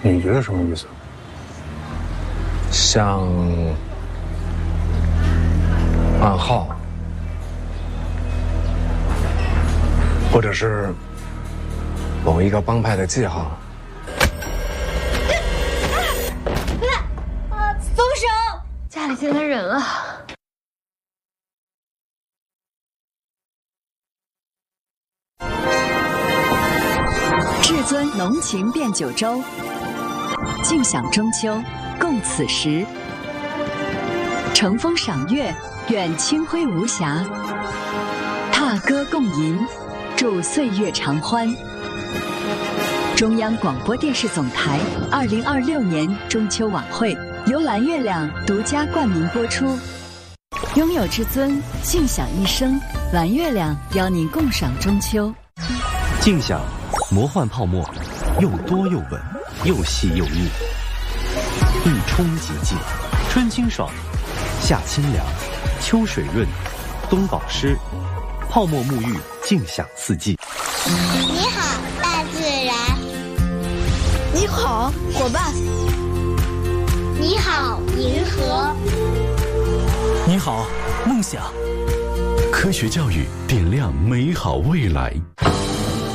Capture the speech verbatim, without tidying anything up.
你觉得什么意思？ 像暗号，或者是某一个帮派的记号。 啊！松手！家里进来人了。 至尊浓情变九州，尽享中秋，共此时。乘风赏月，愿清辉无瑕；踏歌共吟，祝岁月长欢。中央广播电视总台二零二六年中秋晚会由蓝月亮独家冠名播出。拥有至尊，尽享一生。蓝月亮邀您共赏中秋。 尽享魔幻泡沫，又多又稳，又细又腻，一冲即尽，春清爽，夏清凉，秋水润，冬保湿，泡沫沐浴，尽享四季。 你好，大自然。 你好，伙伴。 你好，银河。 你好，梦想。 科学教育点亮美好未来。